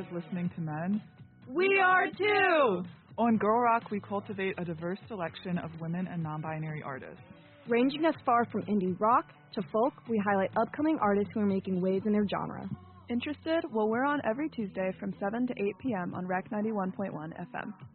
is listening to men? We are too! On Girl Rock, we cultivate a diverse selection of women and non-binary artists. Ranging as far from indie rock to folk, we highlight upcoming artists who are making waves in their genre. Interested? Well, we're on every Tuesday from 7 to 8 p.m. on Rec 91.1 FM.